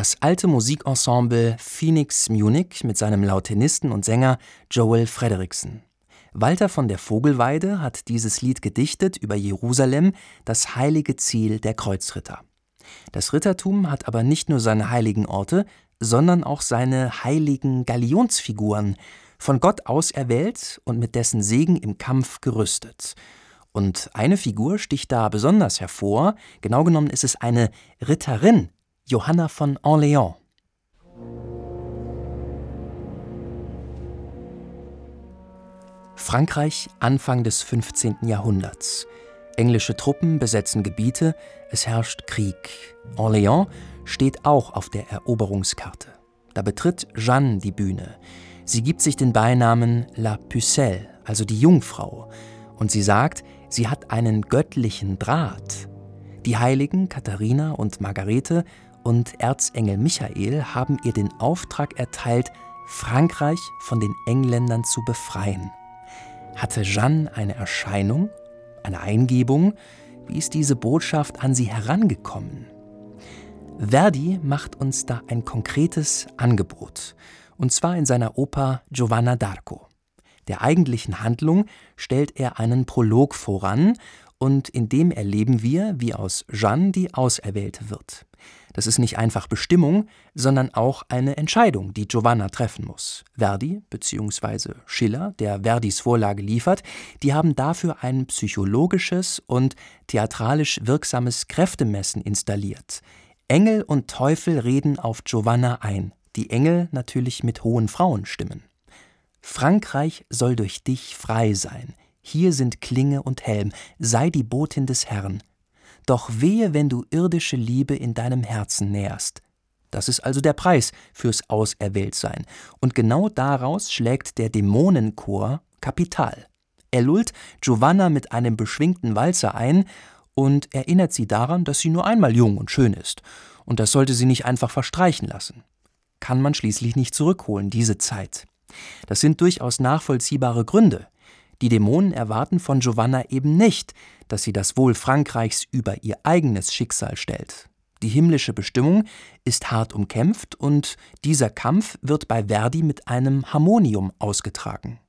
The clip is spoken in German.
Das alte Musikensemble Phoenix Munich mit seinem Lautenisten und Sänger Joel Frederiksen. Walter von der Vogelweide hat dieses Lied gedichtet über Jerusalem, das heilige Ziel der Kreuzritter. Das Rittertum hat aber nicht nur seine heiligen Orte, sondern auch seine heiligen Galionsfiguren, von Gott auserwählt und mit dessen Segen im Kampf gerüstet. Und eine Figur sticht da besonders hervor, genau genommen ist es eine Ritterin, Johanna von Orleans. Frankreich Anfang des 15. Jahrhunderts. Englische Truppen besetzen Gebiete, es herrscht Krieg. Orleans steht auch auf der Eroberungskarte. Da betritt Jeanne die Bühne. Sie gibt sich den Beinamen La Pucelle, also die Jungfrau. Und sie sagt, sie hat einen göttlichen Draht. Die Heiligen Katharina und Margarete und Erzengel Michael haben ihr den Auftrag erteilt, Frankreich von den Engländern zu befreien. Hatte Jeanne eine Erscheinung, eine Eingebung? Wie ist diese Botschaft an sie herangekommen? Verdi macht uns da ein konkretes Angebot, und zwar in seiner Oper Giovanna d'Arco. Der eigentlichen Handlung stellt er einen Prolog voran, und in dem erleben wir, wie aus Jeanne die Auserwählte wird. Das ist nicht einfach Bestimmung, sondern auch eine Entscheidung, die Giovanna treffen muss. Verdi bzw. Schiller, der Verdis Vorlage liefert, die haben dafür ein psychologisches und theatralisch wirksames Kräftemessen installiert. Engel und Teufel reden auf Giovanna ein, die Engel natürlich mit hohen Frauenstimmen. Frankreich soll durch dich frei sein. Hier sind Klinge und Helm, sei die Botin des Herrn. Doch wehe, wenn du irdische Liebe in deinem Herzen nährst. Das ist also der Preis fürs Auserwähltsein. Und genau daraus schlägt der Dämonenchor Kapital. Er lullt Giovanna mit einem beschwingten Walzer ein und erinnert sie daran, dass sie nur einmal jung und schön ist. Und das sollte sie nicht einfach verstreichen lassen. Kann man schließlich nicht zurückholen, diese Zeit. Das sind durchaus nachvollziehbare Gründe. Die Dämonen erwarten von Giovanna eben nicht, dass sie das Wohl Frankreichs über ihr eigenes Schicksal stellt. Die himmlische Bestimmung ist hart umkämpft und dieser Kampf wird bei Verdi mit einem Harmonium ausgetragen.